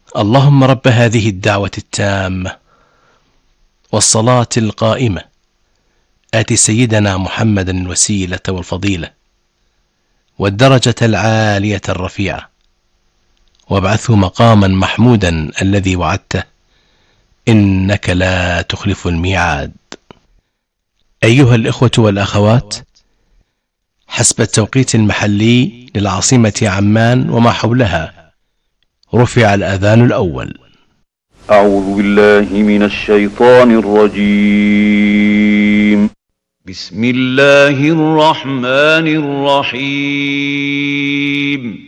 اللهم رب هذه الدعوة التامة والصلاة القائمة آت سيدنا محمدا الوسيلة والفضيلة والدرجة العالية الرفيعة وابعثه مقاما محمودا الذي وعدته إنك لا تخلف الميعاد. أيها الإخوة والأخوات، حسب التوقيت المحلي للعاصمة عمان وما حولها رفع الأذان الأول. أعوذ بالله من الشيطان الرجيم. بسم الله الرحمن الرحيم.